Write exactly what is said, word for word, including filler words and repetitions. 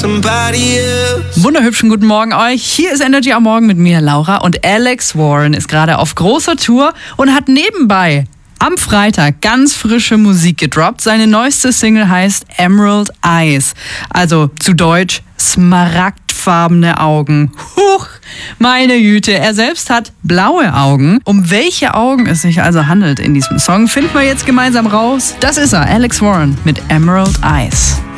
Wunderhübschen guten Morgen euch. Hier ist Energy am Morgen mit mir, Laura. Und Alex Warren ist gerade auf großer Tour und hat nebenbei am Freitag ganz frische Musik gedroppt. Seine neueste Single heißt Emerald Eyes. Also zu Deutsch smaragdfarbene Augen. Huch, meine Güte. Er selbst hat blaue Augen. Um welche Augen es sich also handelt in diesem Song, finden wir jetzt gemeinsam raus. Das ist er, Alex Warren mit Emerald Eyes.